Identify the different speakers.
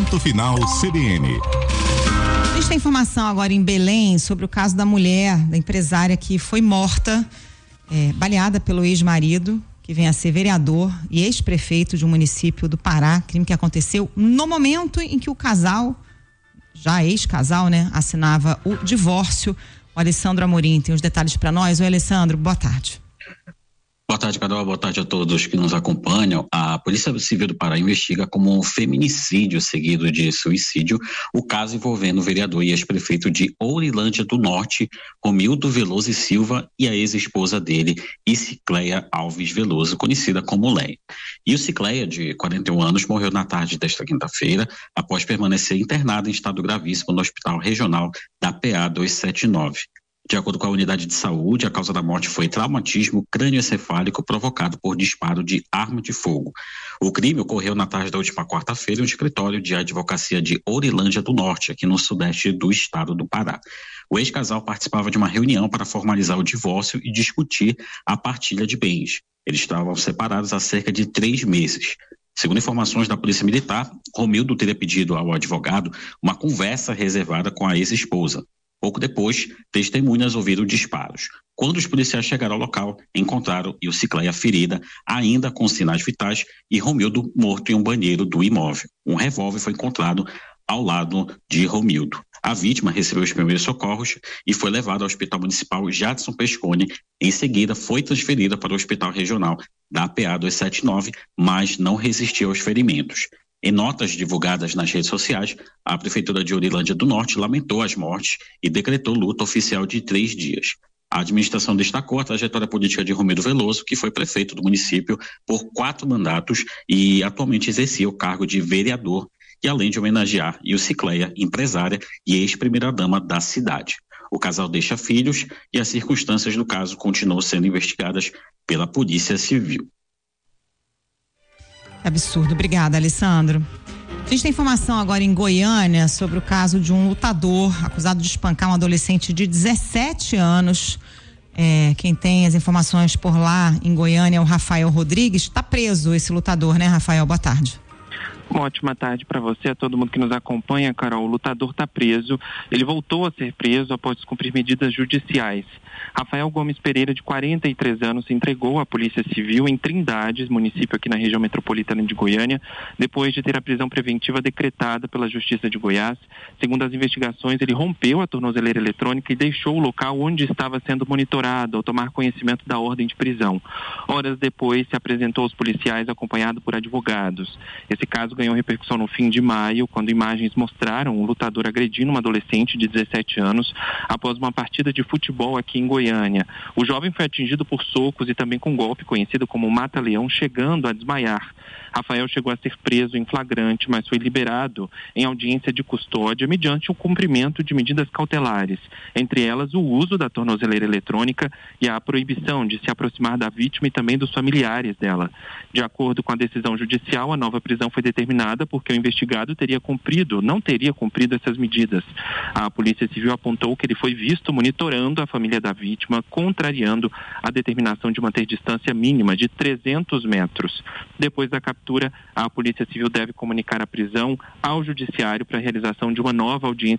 Speaker 1: Ponto Final CBN.
Speaker 2: A gente tem informação agora em Belém sobre o caso da mulher, da empresária que foi morta, baleada pelo ex-marido, que vem a ser vereador e ex-prefeito de um município do Pará, crime que aconteceu no momento em que o casal, já ex-casal, né, assinava o divórcio. O Alessandro Amorim tem os detalhes para nós. Oi, Alessandro, boa tarde.
Speaker 3: Boa tarde, Carol. Boa tarde a todos que nos acompanham. A Polícia Civil do Pará investiga como um feminicídio seguido de suicídio o caso envolvendo o vereador e ex-prefeito de Ourilândia do Norte, Romildo Veloso e Silva, e a ex-esposa dele, Isicleia Alves Veloso, conhecida como Leia. E o Isicleia, de 41 anos, morreu na tarde desta quinta-feira após permanecer internado em estado gravíssimo no Hospital Regional da PA 279. De acordo com a unidade de saúde, a causa da morte foi traumatismo crânioencefálico provocado por disparo de arma de fogo. O crime ocorreu na tarde da última quarta-feira no escritório de advocacia de Ourilândia do Norte, aqui no sudeste do estado do Pará. O ex-casal participava de uma reunião para formalizar o divórcio e discutir a partilha de bens. Eles estavam separados há cerca de 3 meses. Segundo informações da Polícia Militar, Romildo teria pedido ao advogado uma conversa reservada com a ex-esposa. Pouco depois, testemunhas ouviram disparos. Quando os policiais chegaram ao local, encontraram Isicleia ferida, ainda com sinais vitais, e Romildo morto em um banheiro do imóvel. Um revólver foi encontrado ao lado de Romildo. A vítima recebeu os primeiros socorros e foi levada ao Hospital Municipal Jadson Pescone. Em seguida, foi transferida para o Hospital Regional da PA 279, mas não resistiu aos ferimentos. Em notas divulgadas nas redes sociais, a Prefeitura de Ourilândia do Norte lamentou as mortes e decretou luta oficial de 3 dias. A administração destacou a trajetória política de Romildo Veloso, que foi prefeito do município por 4 mandatos e atualmente exercia o cargo de vereador, e além de homenagear Isicleia, empresária e ex-primeira-dama da cidade. O casal deixa filhos e as circunstâncias do caso continuam sendo investigadas pela Polícia Civil.
Speaker 2: Absurdo. Obrigada, Alessandro. A gente tem informação agora em Goiânia sobre o caso de um lutador acusado de espancar um adolescente de 17 anos. Quem tem as informações por lá em Goiânia é o Rafael Rodrigues. Está preso esse lutador, né, Rafael? Boa tarde.
Speaker 4: Uma ótima tarde para você, a todo mundo que nos acompanha, Carol. O lutador está preso. Ele voltou a ser preso após cumprir medidas judiciais. Rafael Gomes Pereira, de 43 anos, se entregou à Polícia Civil em Trindades, município aqui na região metropolitana de Goiânia, depois de ter a prisão preventiva decretada pela Justiça de Goiás. Segundo as investigações, ele rompeu a tornozeleira eletrônica e deixou o local onde estava sendo monitorado ao tomar conhecimento da ordem de prisão. Horas depois, se apresentou aos policiais acompanhado por advogados. Esse caso ganhou repercussão no fim de maio, quando imagens mostraram um lutador agredindo uma adolescente de 17 anos após uma partida de futebol aqui em Goiânia. O jovem foi atingido por socos e também com um golpe conhecido como mata-leão, chegando a desmaiar. Rafael chegou a ser preso em flagrante, mas foi liberado em audiência de custódia mediante o cumprimento de medidas cautelares, entre elas o uso da tornozeleira eletrônica e a proibição de se aproximar da vítima e também dos familiares dela. De acordo com a decisão judicial, a nova prisão foi determinada porque o investigado não teria cumprido essas medidas. A Polícia Civil apontou que ele foi visto monitorando a família da vítima, contrariando a determinação de manter distância mínima de 300 metros. Depois da captura, a Polícia Civil deve comunicar a prisão ao Judiciário para a realização de uma nova audiência